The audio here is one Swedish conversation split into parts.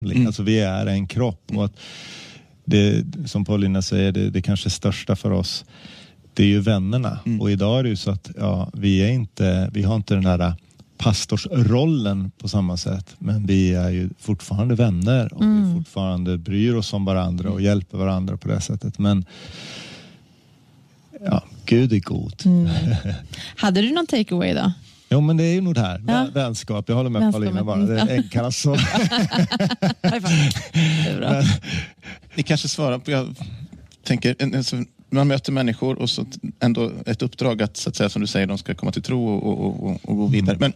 Alltså vi är en kropp och att det, som Paulina säger, det kanske största för oss, det är ju vännerna. Och idag är det ju så att vi har inte den där pastorsrollen på samma sätt, men vi är ju fortfarande vänner och vi fortfarande bryr oss om varandra och hjälper varandra på det sättet. Men Gud är god. Hade du någon takeaway då? Jo, men det är ju nog det här. Vänskap. Jag håller med Paulina bara. Det är enklast så. Ni kanske svarar på, jag tänker, man möter människor och så ändå ett uppdrag att, så att säga, som du säger, de ska komma till tro och gå vidare. Men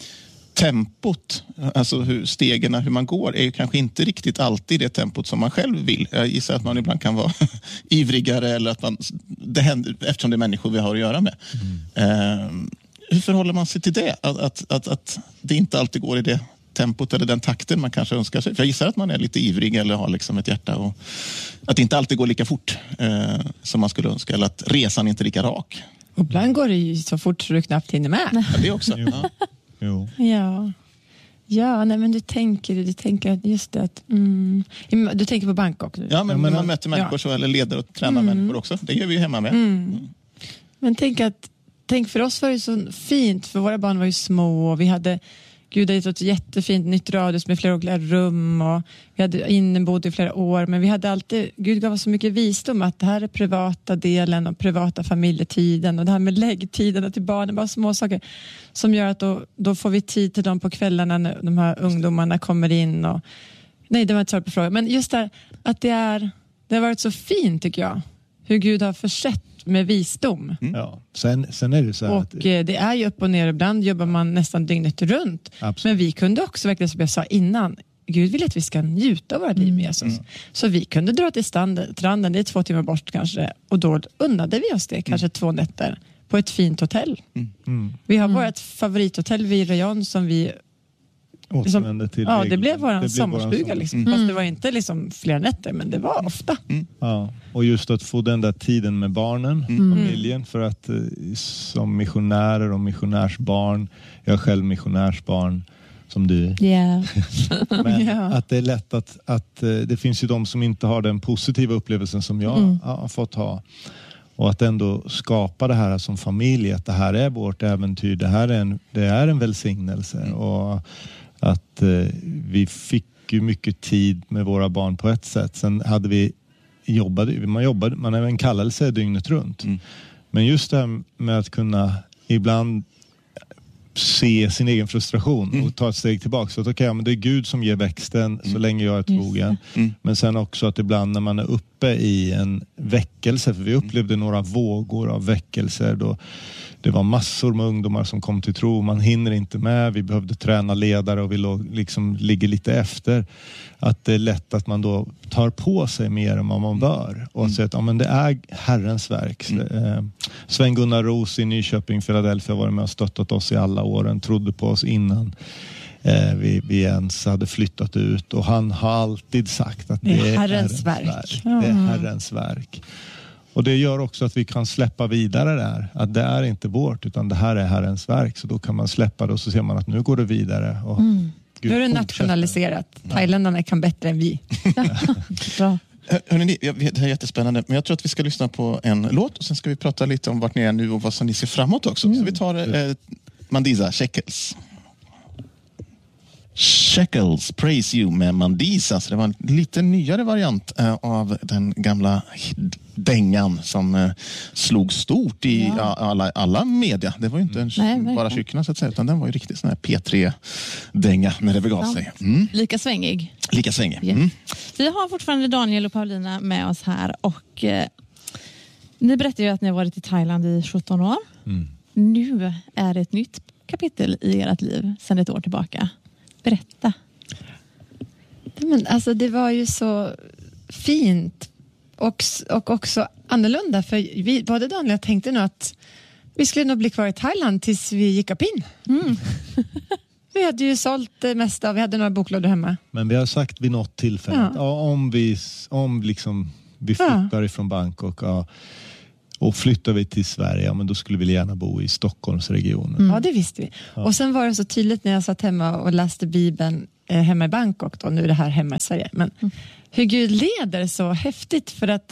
tempot, alltså hur man går, är ju kanske inte riktigt alltid det tempot som man själv vill. Jag gissar att man ibland kan vara ivrigare eller att det händer, eftersom det är människor vi har att göra med. Hur förhåller man sig till det? Att det inte alltid går i det tempot eller den takten man kanske önskar sig. För jag gissar att man är lite ivrig eller har liksom ett hjärta och att det inte alltid går lika fort som man skulle önska, eller att resan inte är lika rak. Och ibland går det ju så fort så du knappt hinner med. Ja, det också. Jo. Ja, nej, men du tänker att just det att du tänker på Bangkok. Ja, men när man möter människor så, eller leder och tränar människor också. Det gör vi ju hemma med. Men tänk för oss var det så fint, för våra barn var ju små och vi hade Gud hade ett jättefint nytt radhus med flera olika rum och vi hade innebott i flera år, men vi hade alltid, Gud gav oss så mycket visdom att det här är privata delen och privata familjetiden och det här med läggtiderna till barnen, bara små saker som gör att då får vi tid till dem på kvällarna när de här ungdomarna kommer in och nej, det var inte svar på frågan, men just där att det har varit så fint tycker jag, hur Gud har försett med visdom. Ja, sen är det så här och att det är ju upp och ner, ibland jobbar man nästan dygnet runt. Absolut. Men vi kunde också verkligen, som jag sa innan, Gud vill att vi ska njuta av vårt liv med Jesus. Så vi kunde dra till stranden, det är 2 timmar bort kanske, och då unnade vi oss det, kanske 2 nätter på ett fint hotell. Vi har vårt favorithotell vid Rayon som vi återvände till. Ja, det blev våran sommarstuga liksom. Fast det var inte liksom flera nätter, men det var ofta. Ja, och just att få den där tiden med barnen, familjen, för att som missionärer och missionärsbarn, jag är själv missionärsbarn som du. Yeah. Men att det är lätt att det finns ju de som inte har den positiva upplevelsen som jag har fått ha. Och att ändå skapa det här som familj, att det här är vårt äventyr, det är en välsignelse. Och att vi fick ju mycket tid med våra barn på ett sätt. Sen hade man är en kallelse dygnet runt. Men just det här med att kunna ibland se sin egen frustration och ta ett steg tillbaka. Så att men det är Gud som ger växten så länge jag är trogen. Men sen också att ibland när man är uppe i en väckelse, för vi upplevde några vågor av väckelser då det var massor med ungdomar som kom till tro. Man hinner inte med. Vi behövde träna ledare och vi ligger lite efter. Att det är lätt att man då tar på sig mer än vad man bör. Och säger att men det är Herrens verk. Sven-Gunnar Ros i Nyköping, Philadelphia var med och stöttat oss i alla åren. Trodde på oss innan vi ens hade flyttat ut. Och han har alltid sagt att det är Herrens verk. Det är Herrens verk. Och det gör också att vi kan släppa vidare där. Att det är inte vårt utan det här är Herrens verk. Så då kan man släppa det och så ser man att nu går det vidare. Och nu är det nationaliserat. Thailändarna kan bättre än vi. Bra. Hörrni, det här är jättespännande. Men jag tror att vi ska lyssna på en låt. Och sen ska vi prata lite om vart ni är nu och vad som ni ser framåt också. Så vi tar Mandisa, Shekels. Shekels, Praise You med Mandisa. Så det var en lite nyare variant av den gamla dängan som slog stort i alla media. Det var ju inte bara kyrkorna så att säga, utan den var ju riktigt sån här P3-dänga när det begav sig. Lika svängig. Lika svängig. Vi har fortfarande Daniel och Paulina med oss här och ni berättar ju att ni har varit i Thailand i 17 år. Nu är det ett nytt kapitel i ert liv sedan ett år tillbaka. Berätta. Men alltså det var ju så fint och också annorlunda, för vi, både Daniel och jag tänkte nog att vi skulle nog bli kvar i Thailand tills vi gick upp in. Vi hade ju sålt det mesta, vi hade några boklådor hemma. Men vi har sagt vid något tillfälle om vi flyttar ifrån Bangkok och flyttar vi till Sverige, men då skulle vi gärna bo i Stockholmsregionen. Ja, det visste vi. Och sen var det så tydligt när jag satt hemma och läste Bibeln hemma i Bangkok då, nu är det här hemma i Sverige. Men hur Gud leder så häftigt för att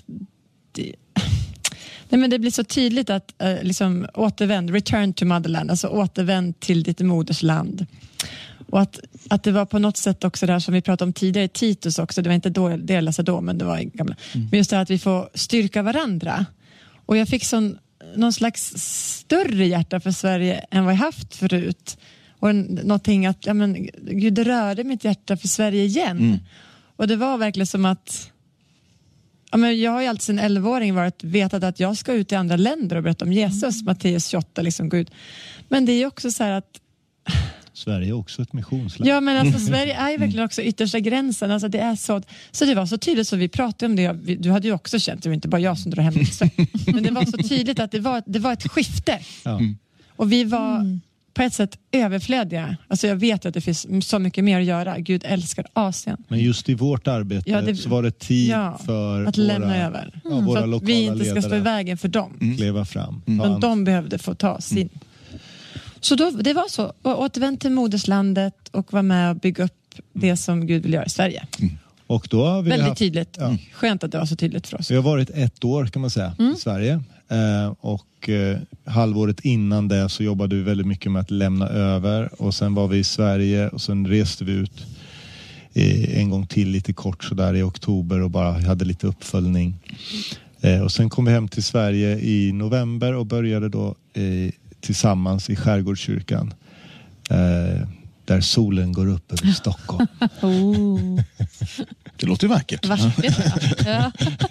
det blir så tydligt att liksom återvänd, return to motherland, alltså återvänd till ditt modersland. Och att det var på något sätt också det här som vi pratade om tidigare i Titus också, det var inte då det jag läste då, men det var i gamla. Men just det här att vi får styrka varandra. Och jag fick någon slags större hjärta för Sverige än vad jag haft förut. Och någonting att, Gud rörde mitt hjärta för Sverige igen. Och det var verkligen som att jag har ju alltid sedan 11-åring vetat att jag ska ut i andra länder och berätta om Jesus, Matteus 28 liksom, Gud. Men det är ju också så här att Sverige är också ett missionsland. Ja, men alltså Sverige är ju verkligen också yttersta gränsen. Alltså det är så det var så tydligt så vi pratade om det. Du hade ju också känt, det var inte bara jag som drar hem till Sverige. Men det var så tydligt att det var ett skifte. Ja. Och vi var på ett sätt överflödiga. Alltså jag vet att det finns så mycket mer att göra. Gud älskar Asien. Men just i vårt arbete så var det tid för att lämna över. Våra så att vi inte ska stå i vägen för dem. Kliva fram. Men de behövde få ta sin. Så det var så. Och återvänd till moderslandet och vara med och bygga upp det som Gud vill göra i Sverige. Och då har vi väldigt tydligt. Ja. Skönt att det var så tydligt för oss. Vi har varit 1 år kan man säga i Sverige. Och halvåret innan det så jobbade vi väldigt mycket med att lämna över. Och sen var vi i Sverige och sen reste vi ut en gång till lite kort så där i oktober och bara hade lite uppföljning. Och sen kom vi hem till Sverige i november och började då tillsammans i Skärgårdskyrkan. Där solen går upp över Stockholm. Det låter ju vackert. Ja.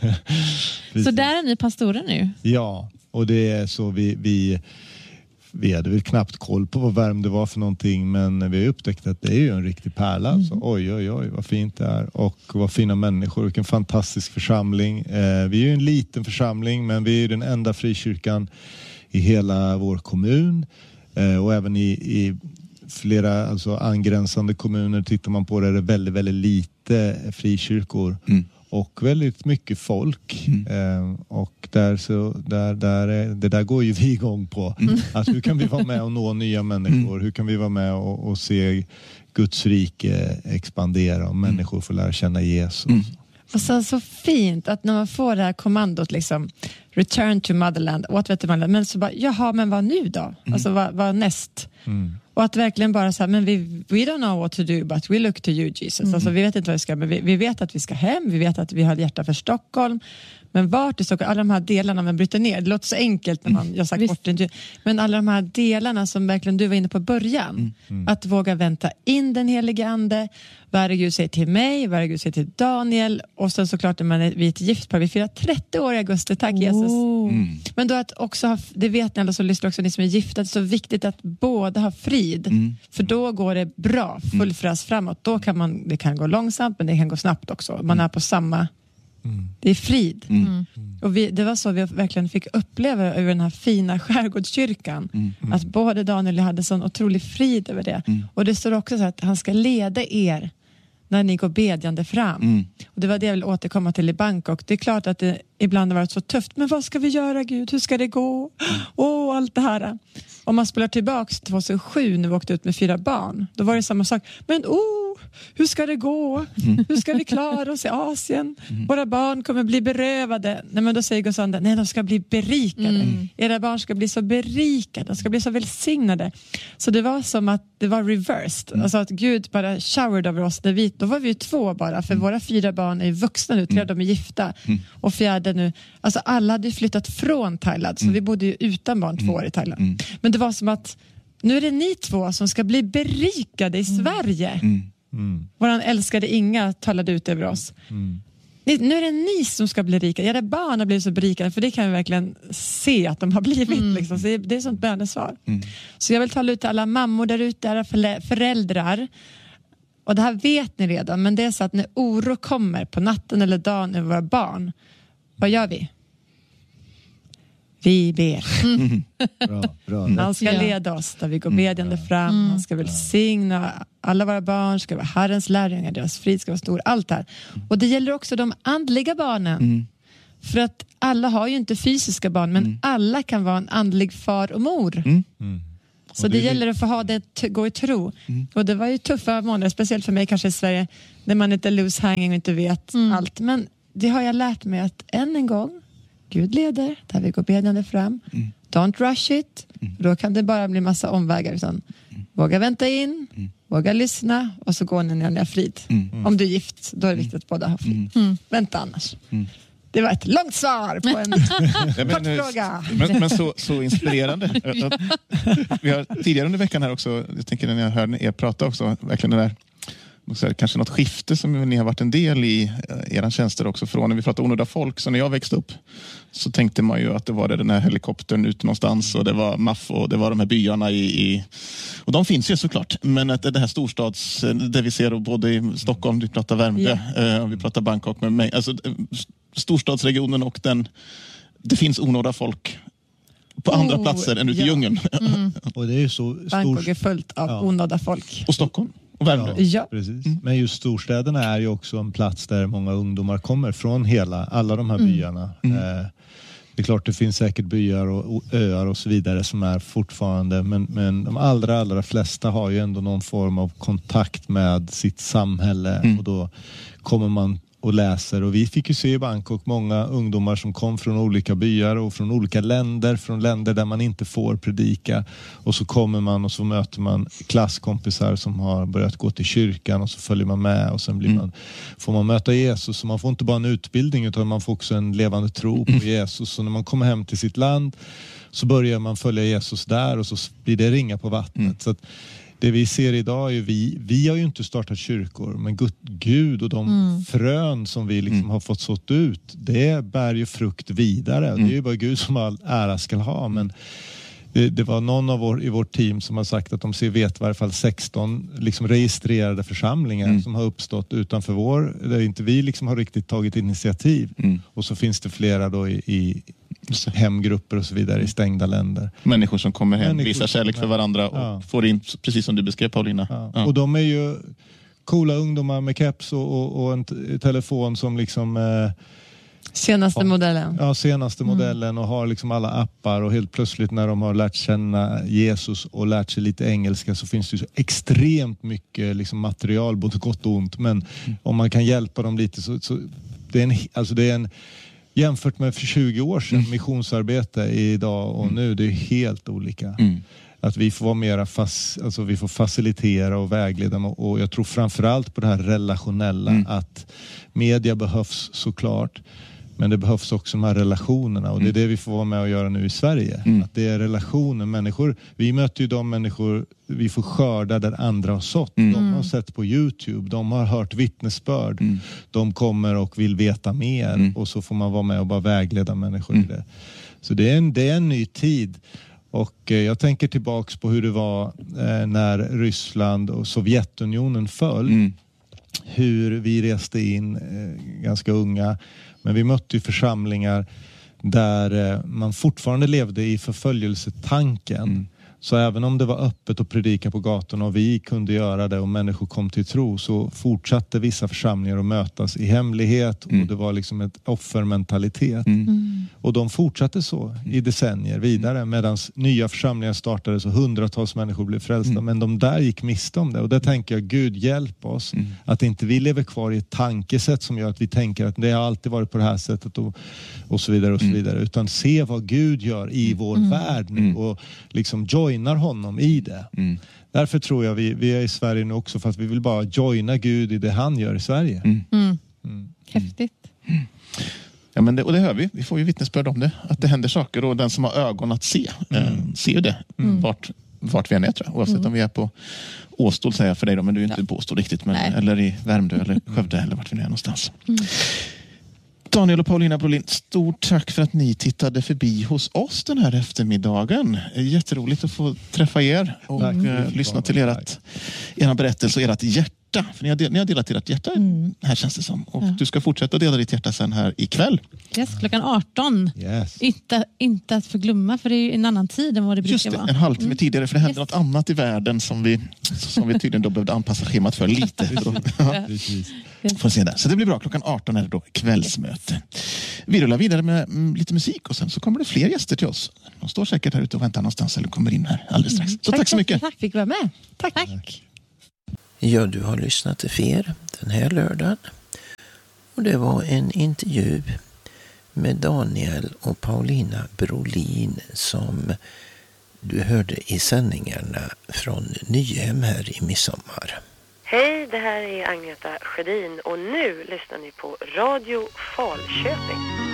Så där är ni pastorer nu? Ja, och det är så vi hade väl knappt koll på vad Värmdö var för någonting, men vi har upptäckt att det är ju en riktig pärla. Så oj, vad fint det är. Och vad fina människor, vilken fantastisk församling. Vi är ju en liten församling, men vi är den enda frikyrkan i hela vår kommun. Och även i flera alltså angränsande kommuner tittar man på det, är det väldigt, väldigt lite frikyrkor. Och väldigt mycket folk. Och det där går ju vi igång på. Alltså, hur kan vi vara med och nå nya människor? Hur kan vi vara med och se Guds rike expandera och människor får lära känna Jesus? Och så fint att när man får det här kommandot liksom, return to motherland, återvänd till motherland, men så bara, jaha, men vad nu då? Alltså vad näst? Och att verkligen bara så här, men we don't know what to do, but we look to you, Jesus. Alltså vi vet inte vad vi ska, men vi vet att vi ska hem, vi vet att vi har hjärta för Stockholm, men vart i Stockholm, alla de här delarna man bryter ner, det låter så enkelt när jag sagt bort det, men alla de här delarna som verkligen du var inne på början, att våga vänta in den helige ande, vad är det Gud säger till mig, vad är det Gud säger till Daniel, och sen såklart när vi är ett giftpar, vi firar 30 år i augusti, tack Jesus. Men då att också ha, det vet ni alla som lyssnar också, ni som är gifta, det är så viktigt att båda har frid, för då går det bra, full fräs framåt, då kan det kan gå långsamt, men det kan gå snabbt också, man är på samma. Det är frid. Och det var så vi verkligen fick uppleva över den här fina skärgårdskyrkan. Att både Daniel och jag hade sån otrolig frid över det. Och det står också så att han ska leda er när ni går bedjande fram. Och det var det jag vill återkomma till i Bangkok. Det är klart att det ibland har varit så tufft. Men vad ska vi göra, Gud? Hur ska det gå? Allt det här. Om man spelar tillbaks till 2007 när vi åkte ut med 4 barn. Då var det samma sak. Men hur ska det gå? Hur ska vi klara oss i Asien? Våra barn kommer bli berövade. Nej, men då säger Guds ande, nej, de ska bli berikade. Era barn ska bli så berikade. De ska bli så välsignade. Så det var som att det var reversed. Alltså att Gud bara showered över oss. Då var vi ju 2 bara. För våra 4 barn är vuxna nu. 3 av dem är gifta. Och 4 nu. Alltså alla hade flyttat från Thailand. Så vi bodde ju utan barn 2 år i Thailand. Men det var som att nu är det ni 2 som ska bli berikade i Sverige. Våran älskade Inga talade ut över oss. Nu är det ni som ska bli rika. Era barn har blivit så berikade, för det kan vi verkligen se att de har blivit. Liksom. Så det är sånt bönesvar. Så jag vill tala ut till alla mammor där ute, alla föräldrar. Och det här vet ni redan, men det är så att när oro kommer på natten eller dagen över våra barn, vad gör vi? Vi ber. Bra. Han ska leda oss där vi går bedjande fram. Han ska välsigna alla våra barn, ska vara Herrens lärjungar, deras frid ska vara stor, allt här. Och det gäller också de andliga barnen. För att alla har ju inte fysiska barn, men alla kan vara en andlig far och mor. Så det gäller att få ha det, gå i tro. Och det var ju tuffa månader, speciellt för mig kanske i Sverige, när man inte är loose hanging och inte vet allt. Men det har jag lärt mig att än en gång, Gud leder, där vi går bedjande fram. Don't rush it. Då kan det bara bli massa omvägar. Utan våga vänta in, våga lyssna och så går ni ner frid. Om du är gift, då är det viktigt att båda har frid. Vänta annars. Det var ett långt svar på en kort fråga. Men så inspirerande. Vi har tidigare under veckan här också, jag tänker när jag hör er prata också, verkligen det där, kanske något skifte som ni har varit en del i era tjänster också, från när vi pratade onödiga folk. Så när jag växte upp så tänkte man ju att det var den här helikoptern ute någonstans och det var maff och det var de här byarna och de finns ju såklart, men att det här storstads, det vi ser både i Stockholm, vi pratar Värmdö, och vi pratar Bangkok med mig, alltså storstadsregionen och det finns onådda folk på andra platser än ute i djungeln. Och det är ju så Bangkok är fullt av onådda folk. Och Stockholm. Och Värmdö. Ja. Precis. Men just storstäderna är ju också en plats där många ungdomar kommer från alla de här byarna. Det är klart det finns säkert byar och öar och så vidare som är fortfarande, men de allra flesta har ju ändå någon form av kontakt med sitt samhälle och då kommer man och läser. Och vi fick ju se i Bangkok många ungdomar som kom från olika byar och från olika länder, från länder där man inte får predika. Och så kommer man och så möter man klasskompisar som har börjat gå till kyrkan och så följer man med och sen får man möta Jesus. Så man får inte bara en utbildning utan man får också en levande tro på Jesus. Så när man kommer hem till sitt land så börjar man följa Jesus där och så blir det ringa på vattnet. Så att det vi ser idag är vi har ju inte startat kyrkor, men Gud och de frön som vi liksom har fått sått ut, det bär ju frukt vidare. Det är ju bara Gud som all ära ska ha, men det var någon i vårt team som har sagt att de vet i varje fall 16 liksom registrerade församlingar som har uppstått utanför där inte vi liksom har riktigt tagit initiativ. Och så finns det flera då i hemgrupper och så vidare i stängda länder. Människor som kommer hem, visar kärlek för varandra och får in, precis som du beskrev Paulina. Ja. Och de är ju coola ungdomar med keps och en telefon som liksom senaste modellen. Ja, senaste modellen och har liksom alla appar och helt plötsligt när de har lärt känna Jesus och lärt sig lite engelska så finns det ju så extremt mycket liksom material, både gott och ont, men om man kan hjälpa dem lite så det är en jämfört med för 20 år sedan missionsarbete idag och nu, det är helt olika. Att vi får vara mera vi får facilitera och vägleda och jag tror framförallt på det här relationella att media behövs såklart. Men det behövs också de här relationerna och det är det vi får vara med och göra nu i Sverige. Att det är relationer, människor. Vi möter ju de människor vi får skörda där andra har sått. De har sett på YouTube, de har hört vittnesbörd. De kommer och vill veta mer och så får man vara med och bara vägleda människor i det. Så det är en ny tid. Och jag tänker tillbaks på hur det var när Ryssland och Sovjetunionen föll. Hur vi reste in ganska unga. Men vi mötte ju församlingar där man fortfarande levde i förföljelsetanken. Så även om det var öppet att predika på gatorna och vi kunde göra det och människor kom till tro så fortsatte vissa församlingar att mötas i hemlighet och det var liksom ett offermentalitet. Och de fortsatte så i decennier vidare medan nya församlingar startades och hundratals människor blev frälsta. Men de där gick miste om det och där tänker jag, Gud hjälp oss att inte vi lever kvar i ett tankesätt som gör att vi tänker att det har alltid varit på det här sättet och så vidare och så vidare, utan se vad Gud gör i vår värld nu och liksom joinar honom i det. Därför tror jag vi är i Sverige nu också för att vi vill bara joina Gud i det han gör i Sverige. Häftigt. Ja, men och det hör vi. Vi får ju vittnesbörd om det. Att det händer saker och den som har ögon att se ser ju det. Vart vi än är, tror jag. Oavsett om vi är på Åstol säger jag för dig då, men du är inte på Åstol riktigt. Men, eller i Värmdö eller Skövde eller vart vi nu är någonstans. Daniel och Paulina Brolin, stort tack för att ni tittade förbi hos oss den här eftermiddagen. Jätteroligt att få träffa er och lyssna till er berättelse och ert hjärta hjärta. För ni har delat ert hjärta här, känns det som. Och du ska fortsätta dela ditt hjärta sen här ikväll. Yes, klockan 18. Yes. Inte att förglömma, för det är ju en annan tid än vad det brukar vara. Just det, en halvtimme tidigare. För det hände något annat i världen som vi tydligen då behövde anpassa schemat för lite. Precis. Får se där. Så det blir bra. Klockan 18 är det då kvällsmöte. Vi rullar vidare med lite musik och sen så kommer det fler gäster till oss. De står säkert här ute och väntar någonstans eller kommer in här alldeles strax. Så tack så mycket. Tack, fick vara med. Tack. Ja, du har lyssnat till FER den här lördagen. Och det var en intervju med Daniel och Paulina Brolin som du hörde i sändningarna från Nyhem här i midsommar. Hej, det här är Agneta Sjödin och nu lyssnar ni på Radio Falköping.